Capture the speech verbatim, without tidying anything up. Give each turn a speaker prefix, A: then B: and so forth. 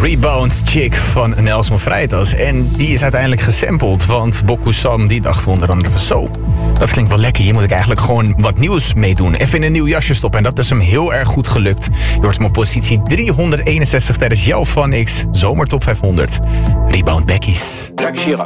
A: Rebound Chick van Nelson Freitas. En die is uiteindelijk gesampled, want Boku Sam die dacht onder andere van zo. Dat klinkt wel lekker, hier moet ik eigenlijk gewoon wat nieuws mee doen. Even in een nieuw jasje stoppen en dat is hem heel erg goed gelukt. Je hoort hem op positie driehonderdeenenzestig tijdens jouw Fun X Zomertop vijfhonderd. Rebound Beckies.
B: Jacques Chirac.